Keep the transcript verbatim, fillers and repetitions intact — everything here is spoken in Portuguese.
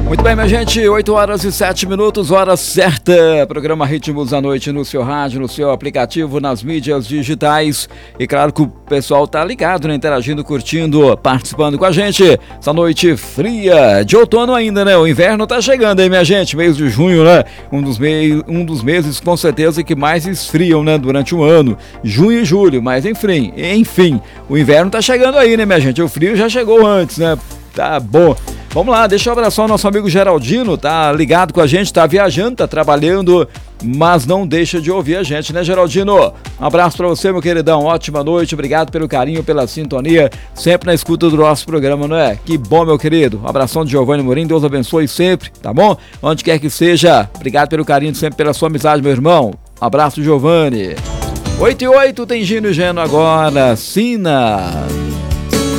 Muito bem, minha gente, oito horas e sete minutos, hora certa. Programa Ritmos da Noite no seu rádio, no seu aplicativo, nas mídias digitais. E claro que o pessoal tá ligado, né? Interagindo, curtindo, participando com a gente. Essa noite fria, de outono ainda, né? O inverno tá chegando aí, minha gente. Mês de junho, né? Um dos, mei... um dos meses, com certeza, que mais esfriam, né? Durante o ano. Junho e julho, mas enfim, enfim. O inverno tá chegando aí, né, minha gente? O frio já chegou antes, né? Tá bom. Vamos lá, deixa eu abraçar o nosso amigo Geraldino, tá ligado com a gente, tá viajando, tá trabalhando, mas não deixa de ouvir a gente, né, Geraldino? Um abraço pra você, meu queridão, ótima noite, obrigado pelo carinho, pela sintonia, sempre na escuta do nosso programa, não é? Que bom, meu querido, um abração de Giovanni Morim, Deus abençoe sempre, tá bom? Onde quer que seja, obrigado pelo carinho, sempre pela sua amizade, meu irmão, um abraço, Giovanni. oito e oito, tem Gino e Geno agora, Sina.